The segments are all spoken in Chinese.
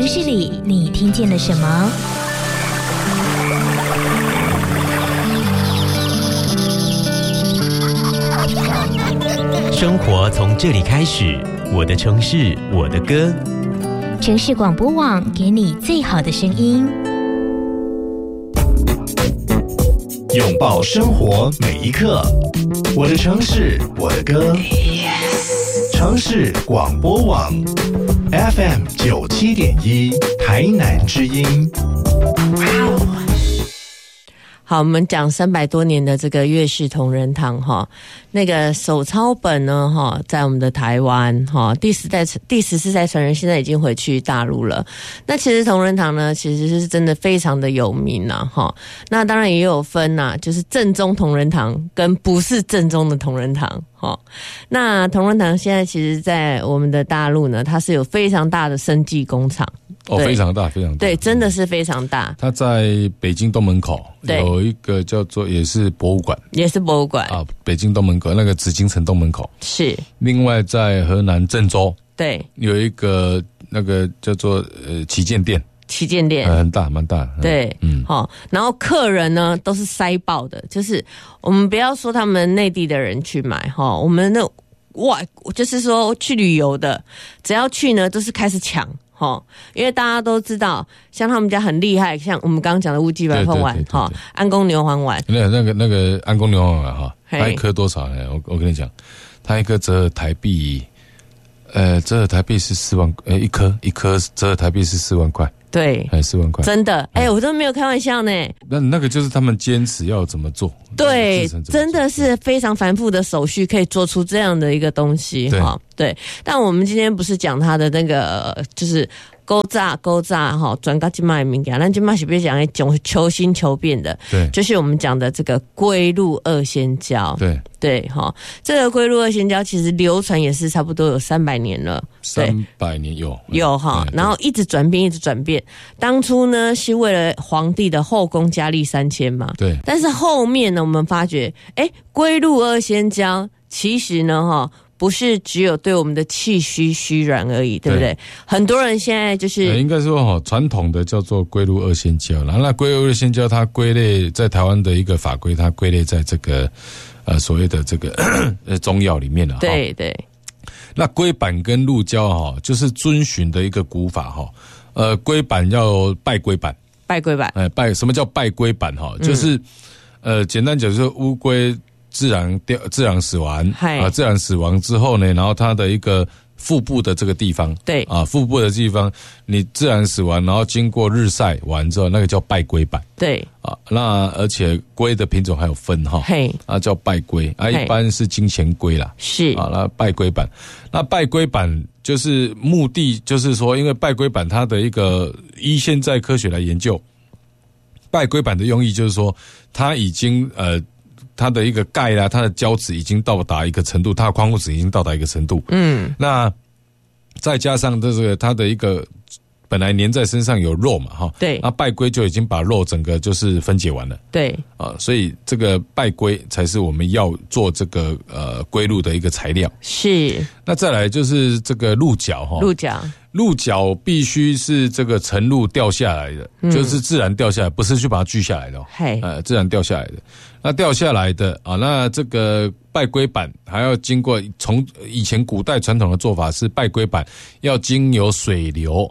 城市里你听见了什么？ 生活从这里开始，我的城市，我的歌。 城市广播网给你最好的声音， 拥抱生活每一刻。我的城市，我的歌。城市广播网 FM 97.1台南之音。 好，我们讲300多年的这个岳氏同仁堂哈，那个手抄本呢哈，在我们的台湾哈，第14代传人现在已经回去大陆了。那其实同仁堂呢，其实是真的非常的有名呐哈。那当然也有分呐，就是正宗同仁堂跟不是正宗的同仁堂哈。那同仁堂现在其实在我们的大陆呢，它是有非常大的生技工厂。 哦，非常大，非常大， 对，真的是非常大。 它在北京东门口有一个叫做也是博物馆， 也是博物馆啊，北京东门口那个紫禁城东门口是。另外在河南郑州， 对， 有一个那个叫做旗舰店。 旗舰店很大，蛮大。 对，好，然后客人呢都是塞爆的，就是我们不要说他们内地的人去买哈，我们那就是说去旅游的，只要去呢都是开始抢。因为大家都知道，像他们家很厉害，像我们刚刚讲的乌鸡白凤丸哈，安宫牛黄丸。那个安宫牛黄丸哈，它一颗多少呢？我跟你讲，它一颗折合台币，折合台币是4万，一颗折合台币是4万块。 对 ，4万块， 真的，我都没有开玩笑呢。 那个就是他们坚持要怎么做， 对，真的是非常繁复的手续，可以做出这样的一个东西哈。对，但我们今天不是讲它的那个，就是勾炸哈，转到今麦物件，咱今麦是不是讲一种求新求变的？对，就是我们讲的这个龟鹿二仙胶。对哈，这个龟鹿二仙胶其实流传也是差不多有300年了。 300年有哈，然后一直转变。当初呢是为了皇帝的后宫佳丽3000嘛。对，但是后面呢，我们发觉，龟鹿二仙胶其实呢哈。不是只有对我们的气虚软而已，对不对？很多人现在就是应该说传统的叫做龟鹿二仙胶，然后那龟鹿二仙胶它归类在台湾的一个法规，它归类在这个所谓的这个中药里面了。对。那龟板跟鹿胶就是遵循的一个古法龟板要拜龟板，什么叫拜龟板就是简单讲就是乌龟。自然死亡自然死亡之后呢，然后它的一个腹部的这个地方，对腹部的地方，你自然死亡，然后经过日晒完之后，那个叫拜龟板。对那而且龟的品种还有分叫拜龟一般是金钱龟啦，是那拜龟板，那拜龟板就是目的就是说，因为拜龟板它的一个依现在科学来研究，拜龟板的用意就是说，它已经它的一个钙啦，它的胶质已经到达一个程度，它的矿物质已经到达一个程度。那再加上这个它的一个本来粘在身上有肉嘛，对，那拜龟就已经把肉整个就是分解完了。对所以这个拜龟才是我们要做这个龟鹿的一个材料。是。那再来就是这个鹿角鹿角必须是这个晨露掉下来的，就是自然掉下来，不是去把它锯下来的自然掉下来的。那掉下来的那这个拜龟板还要经过，从以前古代传统的做法是拜龟板要经由水流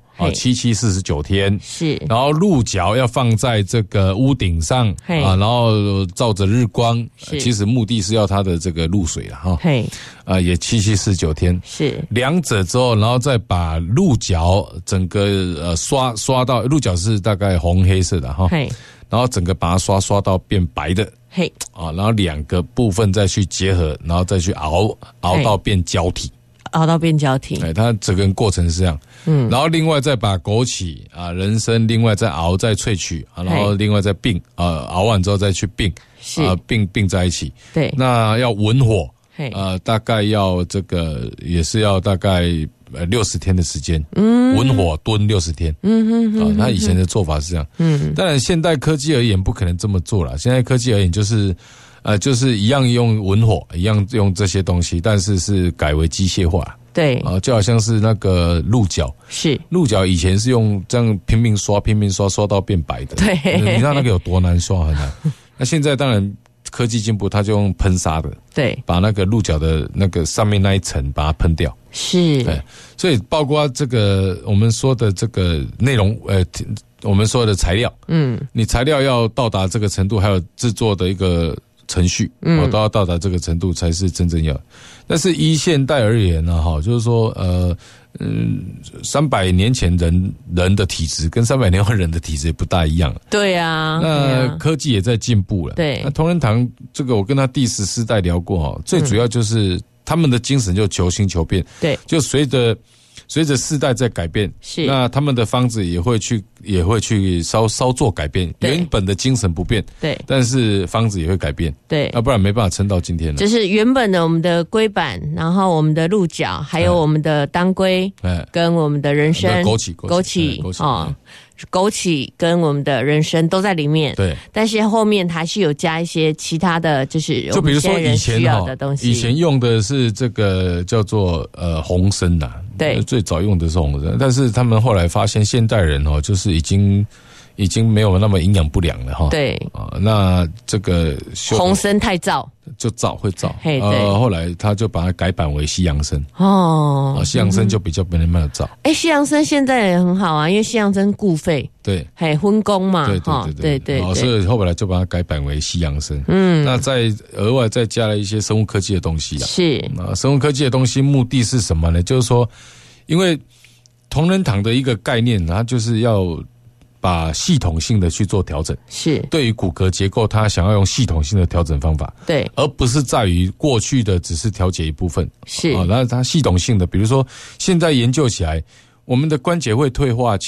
7749天，是，然后鹿角要放在这个屋顶上然后照着日光，其实目的是要它的这个露水了也7749天，是，两者之后，然后再把鹿角整个刷到，鹿角是大概红黑色的然后整个把它刷到变白的，然后两个部分再去结合，然后再去熬到变胶体，它整个过程是这样。然后另外再把枸杞人参另外再熬再萃取然后另外再并熬完之后再去并并在一起。对，那要文火。大概要这个也是要大概60天的时间，文火炖60天。他以前的做法是这样。当然现代科技而言不可能这么做了，现在科技而言就是一样用文火，一样用这些东西，但是改为机械化。 对就好像是那个鹿角， 是鹿角以前是用这样拼命刷刷到变白的， 对， 你知道那个有多难刷，很难。那现在当然科技进步，它就用喷砂的， 对， 把那个鹿角的那个上面那一层把它喷掉， 是， 所以包括这个我们说的这个内容，我们说的材料，你材料要到达这个程度，还有制作的一个程序，都要到达这个程度才是真正要。但是依现代而言呢，就是说300年前人的体质跟300年后人的体质也不大一样。 对啊， 那科技也在进步了。 对， 那同仁堂这个我跟他第14代聊过，最主要就是他们的精神就求新求变。 对， 就随着世代在改变， 是那他们的方子也会去稍做改变，原本的精神不变， 对， 但是方子也会改变， 对， 要不然没办法撑到今天了。 就是原本的我们的龟板，然后我们的鹿角，还有我们的当归，跟我们的人参、枸杞跟我们的人参都在里面，对，但是后面还是有加一些其他的，就比如说以前的东西， 以前用的是这个叫做红参呐， 对， 最早用的是红参，但是他们后来发现现代人就是已经没有那么营养不良了对那这个红参太燥， 会燥，后来他就把它改版为西洋参西洋参就比较没那么燥。 西洋参现在也很好啊，因为西洋参固肺， 对， 荤功嘛， 对，所以后来就把它改版为西洋参。那再额外再加了一些生物科技的东西啦。 是生物科技的东西目的是什么呢？就是说，因为同仁堂的一个概念，它就是要把系统性的去做调整，是对于骨骼结构，它想要用系统性的调整方法，对，而不是在于过去的只是调节一部分，是然后它系统性的，比如说现在研究起来，我们的关节会退化。